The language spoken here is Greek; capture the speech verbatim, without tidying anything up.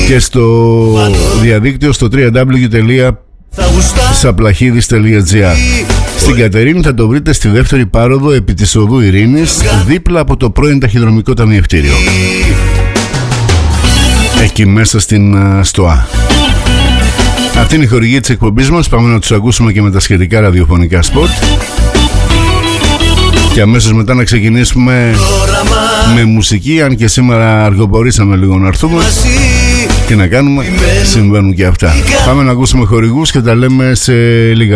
και στο διαδίκτυο στο double-u double-u double-u τελεία σαπλαχίδης τελεία τζι άρ. Στην Κατερίνη θα το βρείτε στη δεύτερη πάροδο επί της οδού Ειρήνης, δίπλα από το πρώην ταχυδρομικό ταμιευτήριο, εκεί μέσα στην uh, ΣΤΟΑ. Αυτή είναι η χορηγή της εκπομπής μας. Πάμε να τους ακούσουμε και με τα σχετικά ραδιοφωνικά σποτ και αμέσως μετά να ξεκινήσουμε με μουσική, αν και σήμερα αργοπορήσαμε λίγο να έρθουμε και να κάνουμε, συμβαίνουν και αυτά. Πάμε να ακούσουμε χορηγούς και τα λέμε σε λίγα